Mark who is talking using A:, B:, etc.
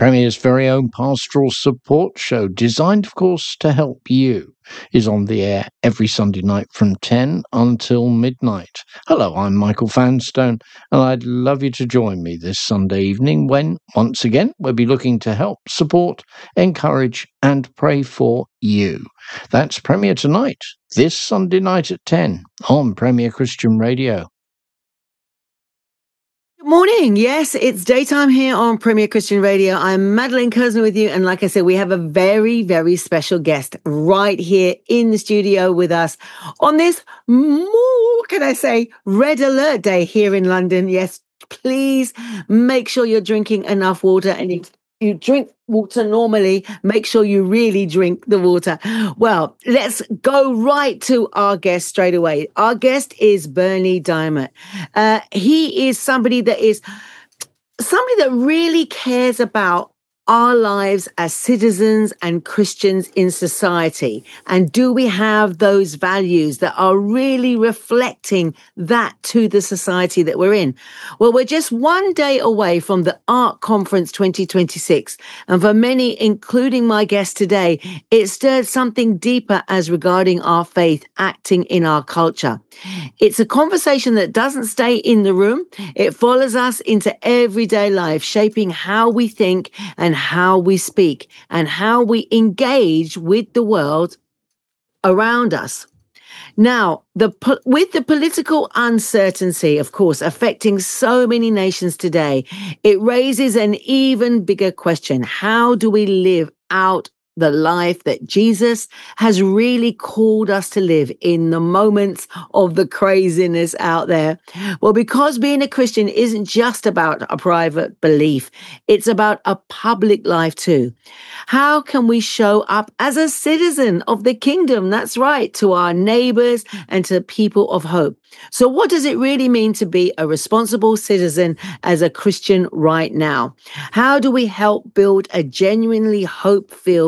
A: Premier's very own pastoral support show, designed, of course, to help you, is on the air every Sunday night from 10 until midnight. Hello, I'm Michael Vanstone, and I'd love you to join me this Sunday evening when, once again, we'll be looking to help, support, encourage, and pray for you. That's Premier Tonight, this Sunday night at 10 on Premier Christian Radio.
B: Good morning. Yes, it's daytime here on Premier Christian Radio. I'm Madeline Curzon with you. And like I said, we have a very, very special guest right here in the studio with us on this, red alert day here in London. Yes, please make sure you're drinking enough water. And if you drink water normally, make sure you really drink the water. Well, let's go right to our guest straight away. Our guest is Bernie Diamond. He is somebody that really cares about our lives as citizens and Christians in society. And do we have those values that are really reflecting that to the society that we're in? Well, we're just one day away from the Art Conference 2026. And for many, including my guest today, it stirred something deeper as regarding our faith acting in our culture. It's a conversation that doesn't stay in the room. It follows us into everyday life, shaping how we think and how we speak and how we engage with the world around us. Now, with the political uncertainty, of course, affecting so many nations today, it raises an even bigger question. How do we live out the life that Jesus has really called us to live in the moments of the craziness out there? Well, because being a Christian isn't just about a private belief, it's about a public life too. How can we show up as a citizen of the kingdom? That's right, to our neighbors and to people of hope. So what does it really mean to be a responsible citizen as a Christian right now? How do we help build a genuinely hope-filled